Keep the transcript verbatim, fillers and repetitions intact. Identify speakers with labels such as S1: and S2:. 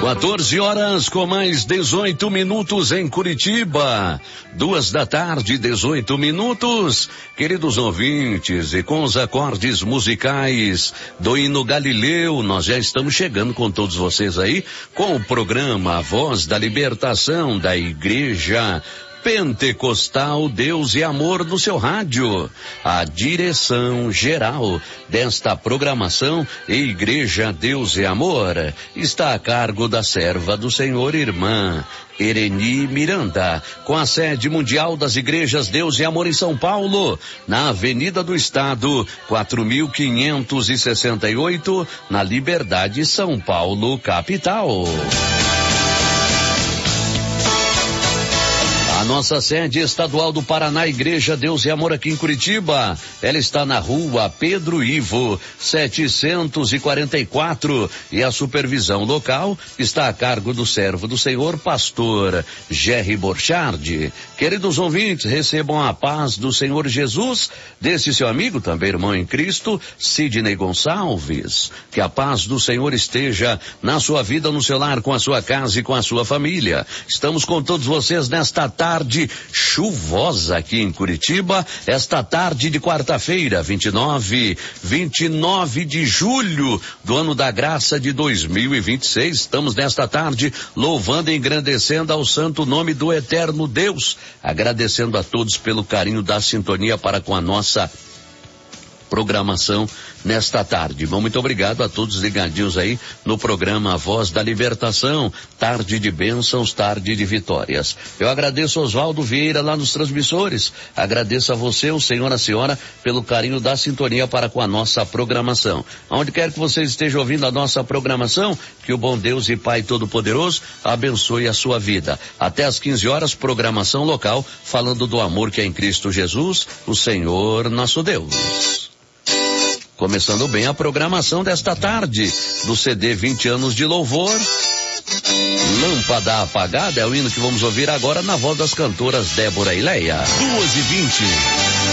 S1: quatorze horas com mais dezoito minutos em Curitiba. Duas da tarde, dezoito minutos. Queridos ouvintes, e com os acordes musicais do hino Galileu, nós já estamos chegando com todos vocês aí com o programa A Voz da Libertação da Igreja Pentecostal Deus e Amor no seu rádio. A direção geral desta programação, Igreja Deus e Amor, está a cargo da serva do Senhor, irmã Ereni Miranda, com a sede mundial das Igrejas Deus e Amor em São Paulo, na Avenida do Estado, quatro mil quinhentos e sessenta e oito, na Liberdade, São Paulo, capital. A nossa sede estadual do Paraná, Igreja Deus e Amor aqui em Curitiba, ela está na rua Pedro Ivo, setecentos e quarenta e quatro, e a supervisão local está a cargo do servo do Senhor, pastor Jerry Borchardt. Queridos ouvintes, recebam a paz do Senhor Jesus, desse seu amigo, também irmão em Cristo, Sidney Gonçalves. Que a paz do Senhor esteja na sua vida, no seu lar, com a sua casa e com a sua família. Estamos com todos vocês nesta tarde tarde chuvosa aqui em Curitiba, esta tarde de quarta-feira, vinte e nove, vinte e nove de julho do ano da graça de dois mil e vinte e seis. Estamos nesta tarde louvando e engrandecendo ao santo nome do eterno Deus, agradecendo a todos pelo carinho da sintonia para com a nossa programação nesta tarde. Bom, muito obrigado a todos ligadinhos aí no programa A Voz da Libertação, tarde de bênçãos, tarde de vitórias. Eu agradeço Oswaldo Vieira lá nos transmissores, agradeço a você, o senhor, a senhora, pelo carinho da sintonia para com a nossa programação. Onde quer que vocês estejam ouvindo a nossa programação, que o bom Deus e Pai Todo-Poderoso abençoe a sua vida. Até às quinze horas, programação local, falando do amor que é em Cristo Jesus, o Senhor nosso Deus. Começando bem a programação desta tarde, do C D vinte anos de louvor. Lâmpada Apagada é o hino que vamos ouvir agora na voz das cantoras Débora e Leia. duas e vinte.